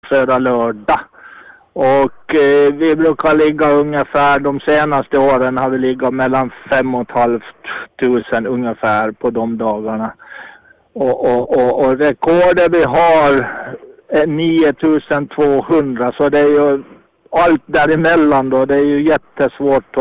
fredag, lördag. Och vi brukar ligga ungefär, de senaste åren har vi liggat mellan 5 500 ungefär på de dagarna. Och rekordet vi har är 9200, så det är ju allt däremellan då. Det är ju jättesvårt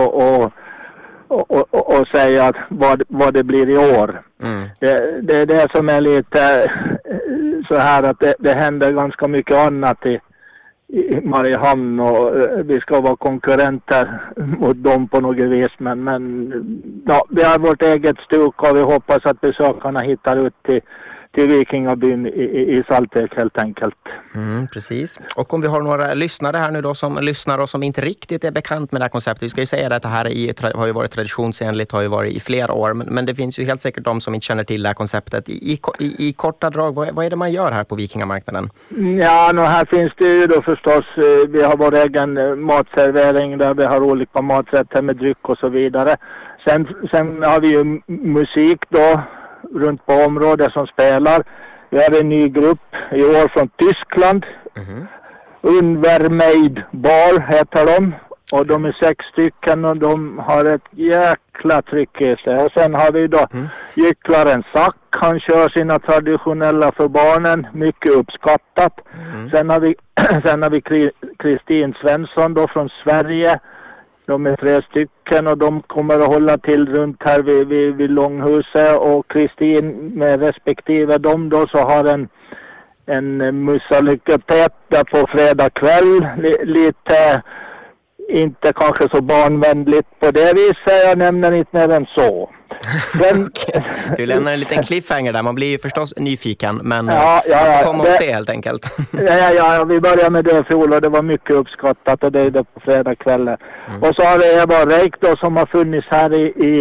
att säga vad det blir i år. Det är det som är lite så här att det händer ganska mycket annat i Mariehamn, och vi ska vara konkurrenter mot dem på något vis, men ja, vi har vårt eget stuk och vi hoppas att besökarna hittar ut till Vikingabyn i Saltvik helt enkelt. Precis. Och om vi har några lyssnare här nu då som lyssnar och som inte riktigt är bekant med det här konceptet. Vi ska ju säga att det här har ju varit traditionsenligt, har ju varit i flera år. Men det finns ju helt säkert de som inte känner till det här konceptet. I korta drag, vad är det man gör här på Vikingamarknaden? Ja, här finns det ju då förstås, vi har vår egen matservering där vi har olika maträtter med dryck och så vidare. Sen har vi ju musik då runt på området som spelar. Vi har en ny grupp i år från Tyskland. Unvermeid Bar heter de. Och de är 6 stycken och de har ett jäkla tryck i sig. Och sen har vi då Gycklaren Sack. Han kör sina traditionella för barnen. Mycket uppskattat. Sen har vi Kristin Svensson då från Sverige. De är 3 stycken och de kommer att hålla till runt här vid Långhuset, och Kristin med respektive dem då så har en mussalyckepet där på fredag kväll. Lite inte kanske så barnvänligt på det viset, jag nämner inte mer än så. Okay. Du lämnar en liten cliffhanger där, man blir ju förstås nyfiken, men man får komma och se helt enkelt. Ja, vi började med det fjol och det var mycket uppskattat, och det är det på fredag kväll. Och så har det Eva Reik då som har funnits här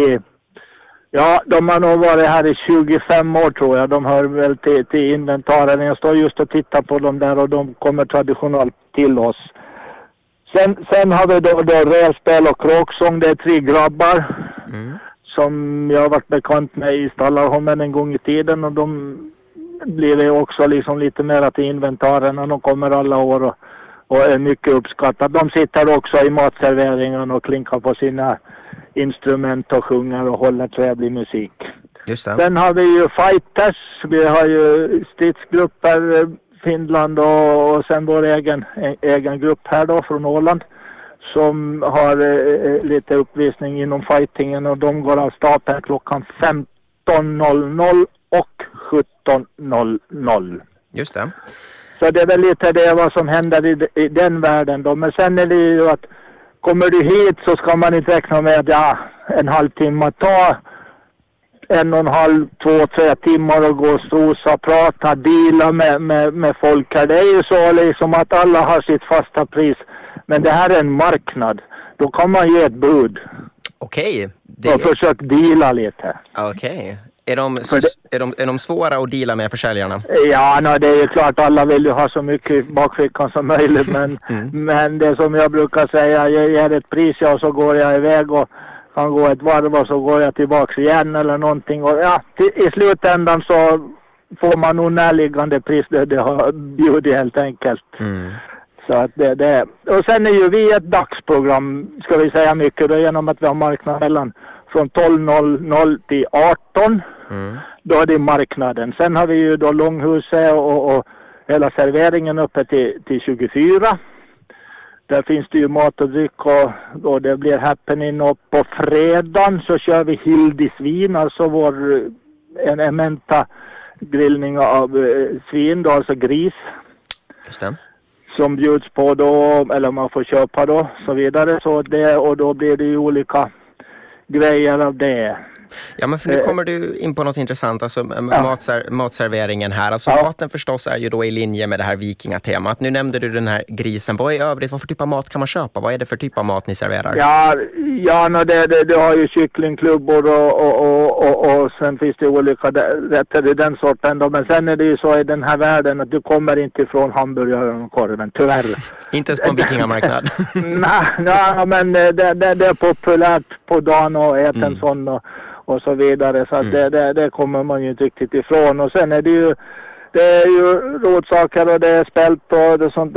de har nog varit här i 25 år tror jag. De hör väl till inventaren. Jag står just och tittar på dem där och de kommer traditionellt till oss. Sen har vi då rävspel och kråksång. Det är 3 grabbar som jag har varit bekant med i Stallarholmen en gång i tiden, och de blir det också liksom lite mer till inventaren, och de kommer alla år och är mycket uppskattade. De sitter också i matserveringen och klinkar på sina instrument och sjunger och håller trevlig musik. Just det. Sen har vi ju fighters, vi har ju stridsgrupper Finland och sen vår egen grupp här då från Åland som har lite uppvisning inom fightingen, och de går av stapeln klockan 15.00 och 17.00. Just det. Så det är väl lite det vad som händer i den världen då. Men sen är det ju att kommer du hit så ska man inte räkna med att en halvtimme ta 1,5, 2, 3 timmar och gå och strosa, prata, dela med folk här. Det är ju så liksom att alla har sitt fasta pris. Men det här är en marknad. Då kan man ge ett bud. Okej. Och försök dela lite. Okej. Är de svåra att dela med försäljarna? Ja, det är ju klart. Alla vill ju ha så mycket bakfickan som möjligt. Men det som jag brukar säga, jag ger ett pris och så går jag iväg och kan gå ett varv och så går jag tillbaka igen eller någonting. Och i slutändan så får man nog närliggande pris det har bjudit helt enkelt. Så att det. Och sen är ju vi ett dagsprogram, ska vi säga mycket då, genom att vi har marknad från 12.00 till 18. Då är det marknaden. Sen har vi ju då Långhuset och hela serveringen uppe till 24. Där finns det ju mat och dryck och det blir happening. Och på fredagen så kör vi Hildisvin, alltså vår en ementa grillning av svin då, alltså gris. Just det. Som bjuds på då, eller man får köpa då, så vidare. Så det, och då blir det ju olika grejer av det. Ja, men för nu kommer du in på något intressant, alltså matserveringen här. Alltså maten förstås är ju då i linje med det här vikingatemat. Nu nämnde du den här grisen. Vad är övrigt? Vad för typ av mat kan man köpa? Vad är det för typ av mat ni serverar? Det har ju kycklingklubbor och sen finns det olika rätter i den sorten då. Men sen är det ju så i den här världen att du kommer inte ifrån hamburgaren och korven, tyvärr. Inte ens på en vikingamarknad? Nej, men det är populärt på dagen och äta en sån och så vidare, så att det kommer man ju inte riktigt ifrån. Och sen är det är ju rotsaker och det är spält och det sånt